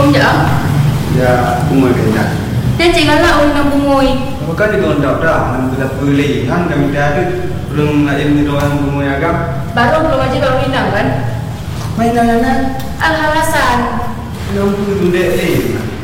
Bung je? Ya, bunga kena. Dia cik galak orang nak bungoi. Bukan di gondok dah, nak bila pilihan kami ada belum ayam ni doang bunga agak. Baru belum aja kau minang kan? Mainan anak, Al-Halasan. belum tu duduk ni.